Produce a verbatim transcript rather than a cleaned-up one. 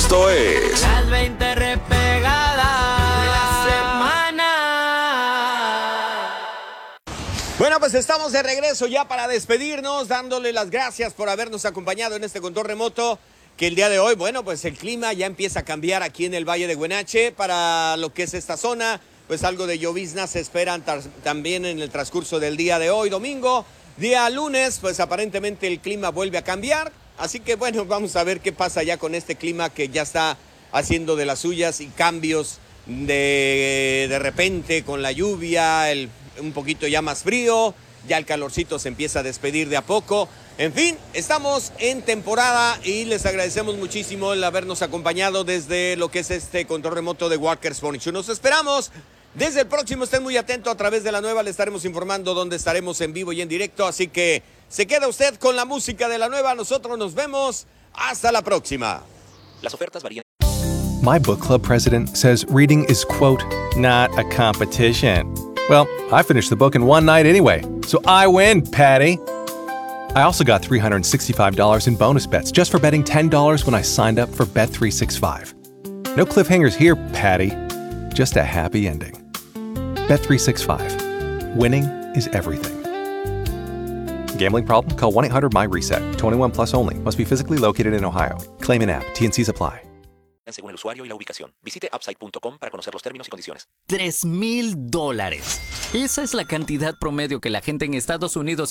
Esto es Las veinte repegadas de la semana. Bueno, pues estamos de regreso ya para despedirnos, dándole las gracias por habernos acompañado en este control remoto, que el día de hoy, bueno, pues el clima ya empieza a cambiar aquí en el Valle de Güenache para lo que es esta zona, pues algo de lloviznas se esperan también en el transcurso del día de hoy, domingo. Día lunes, pues aparentemente el clima vuelve a cambiar, así que bueno, vamos a ver qué pasa ya con este clima que ya está haciendo de las suyas y cambios de, de repente con la lluvia, el, un poquito ya más frío, ya el calorcito se empieza a despedir de a poco. En fin, estamos en temporada y les agradecemos muchísimo el habernos acompañado desde lo que es este control remoto de Walker's Furniture. Nos esperamos desde el próximo, estén muy atentos a través de la nueva, le estaremos informando dónde estaremos en vivo y en directo, así que se queda usted con la música de la nueva, nosotros nos vemos, hasta la próxima. Las ofertas varían. My book club president says reading is, quote, not a competition. Well, I finished the book in one night anyway, so I win, Patty. I also got three hundred sixty-five dollars in bonus bets just for betting ten dollars when I signed up for Bet three sixty-five. No cliffhangers here, Patty. Just a happy ending. Bet three sixty-five. Winning is everything. Gambling problem? Call one eight hundred my reset. twenty-one plus only. Must be physically located in Ohio. Claim in app. T N Cs apply. Según el usuario y la ubicación. Visite upside punto com para conocer los términos y condiciones. Tres mil dólares. Esa es la cantidad promedio que la gente en Estados Unidos